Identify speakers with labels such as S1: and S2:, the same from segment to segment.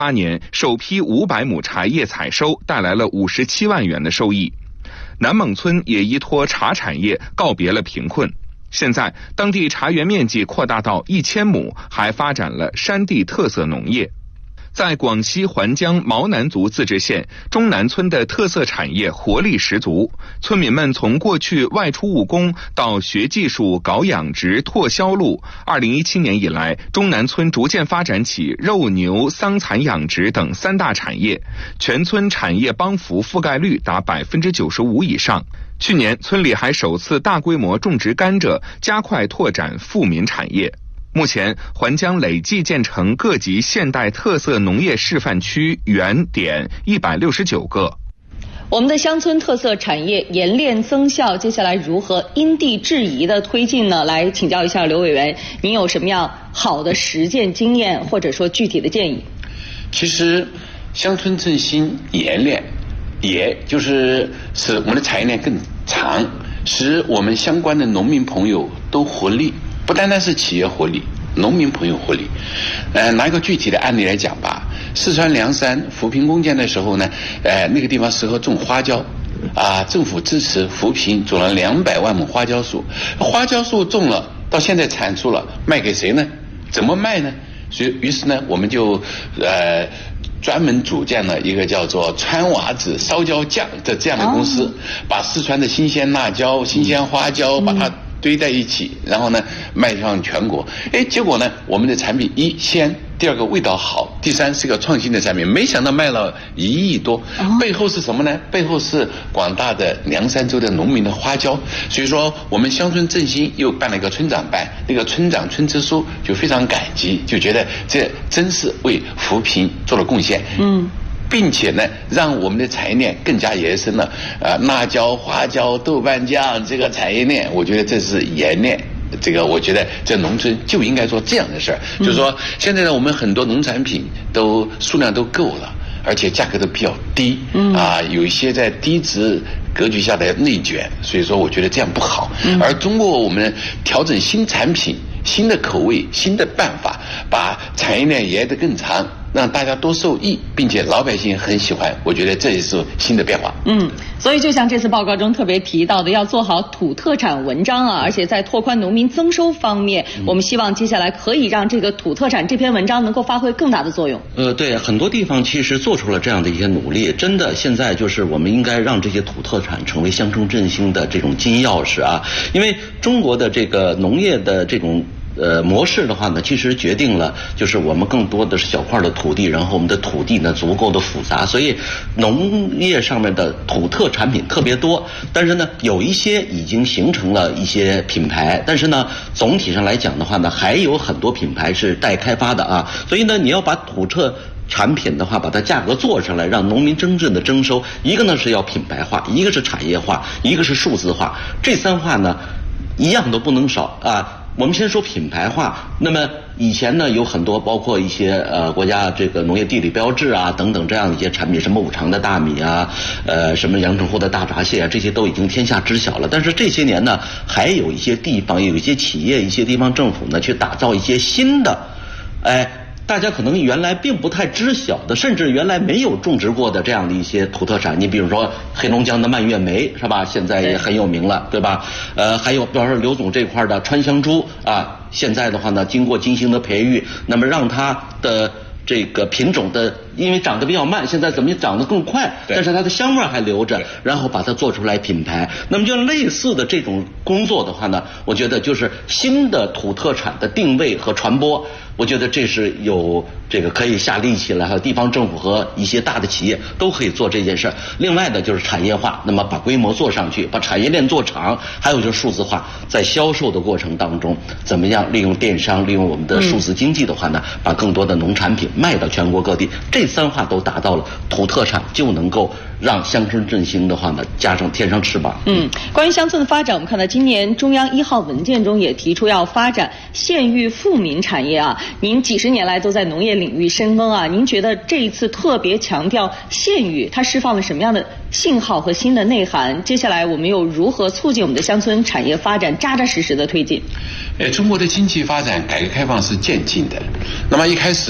S1: 2008年首批500亩茶叶采收，带来了57万元的收益。南勐村也依托茶产业告别了贫困。现在当地茶园面积扩大到1000亩，还发展了山地特色农业。在广西环江毛南族自治县中南村的特色产业活力十足，村民们从过去外出务工到学技术、搞养殖、拓销路。2017年以来，中南村逐渐发展起肉牛、桑蚕养殖等3大产业，全村产业帮扶覆盖率达95%以上。去年，村里还首次大规模种植甘蔗，加快拓展富民产业。目前，环江累计建成各级现代特色农业示范区园点169个。
S2: 我们的乡村特色产业研练增效，接下来如何因地制宜的推进呢？来请教一下刘委员，您有什么样好的实践经验，或者说具体的建议？
S3: 其实，乡村振兴研练，也就是使我们的产业链更长，使我们相关的农民朋友都活力。不单单是企业活力，农民朋友活力。拿一个具体的案例来讲吧，四川凉山扶贫攻坚的时候呢，那个地方适合种花椒，政府支持扶贫种了200万亩花椒树，花椒树种了，到现在产出了，卖给谁呢？怎么卖呢？所以，于是呢，我们就专门组建了一个叫做川娃子烧椒酱的这样的公司，把四川的新鲜辣椒、新鲜花椒，把它堆在一起，然后呢卖向全国。结果呢，我们的产品一鲜，第二个味道好，第三是个创新的产品，没想到卖了1亿多。背后是什么呢？背后是广大的凉山州的农民的花椒。所以说，我们乡村振兴又办了一个村长办，那个村长村支书就非常感激，就觉得这真是为扶贫做了贡献。并且呢，让我们的产业链更加延伸了。辣椒、花椒、豆瓣酱这个产业链，我觉得这是冶炼。这个我觉得在农村就应该做这样的事儿，就是说现在呢，我们很多农产品都数量都够了，而且价格都比较低，有一些在低值格局下的内卷，所以说我觉得这样不好。而通过我们调整新产品、新的口味、新的办法，把产业链延得更长，让大家多受益，并且老百姓很喜欢，我觉得这也是新的变化。
S2: 所以就像这次报告中特别提到的，要做好土特产文章而且在拓宽农民增收方面，我们希望接下来可以让这个土特产这篇文章能够发挥更大的作用。
S4: 对，很多地方其实做出了这样的一些努力，真的现在就是我们应该让这些土特产成为乡村振兴的这种金钥匙啊，因为中国的这个农业的这种模式的话呢，其实决定了就是我们更多的是小块的土地，然后我们的土地呢足够的复杂，所以农业上面的土特产品特别多。但是呢，有一些已经形成了一些品牌，但是呢，总体上来讲的话呢，还有很多品牌是待开发的啊。所以呢，你要把土特产品的话，把它价格做上来，让农民真正的征收。一个呢是要品牌化，一个是产业化，一个是数字化，这3化呢一样都不能少啊。我们先说品牌化，那么以前呢有很多包括一些国家这个农业地理标志啊等等这样的一些产品，什么五常的大米啊，什么阳澄湖的大闸蟹啊，这些都已经天下知晓了。但是这些年呢，还有一些地方，有一些企业，一些地方政府呢，去打造一些新的，大家可能原来并不太知晓的，甚至原来没有种植过的这样的一些土特产。你比如说黑龙江的蔓越莓是吧，现在也很有名了，对吧？还有比方说刘总这块的川香猪啊，现在的话呢，经过精心的培育，那么让它的这个品种的，因为长得比较慢，现在怎么长得更快，但是它的香味还留着，然后把它做出来品牌。那么就类似的这种工作的话呢，我觉得就是新的土特产的定位和传播，我觉得这是有这个可以下力气了，还有地方政府和一些大的企业都可以做这件事。另外呢，就是产业化，那么把规模做上去，把产业链做长，还有就是数字化，在销售的过程当中，怎么样利用电商，利用我们的数字经济的话呢，把更多的农产品卖到全国各地。这3化都达到了，土特产就能够让乡村振兴的话呢添上翅膀。
S2: 关于乡村的发展，我们看到今年中央1号文件中也提出要发展县域富民产业啊。您几十年来都在农业领域深耕啊，您觉得这一次特别强调县域，它释放了什么样的信号和新的内涵？接下来我们又如何促进我们的乡村产业发展扎扎实实的推进？
S3: 中国的经济发展改革开放是渐进的，那么一开始中国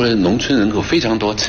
S3: 的农村人口非常多，